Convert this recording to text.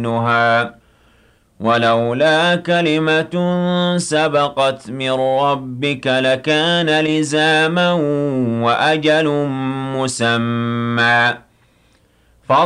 أهلها ولولا كلمة سبقت من ربك لكان لزاما وأجل مسمى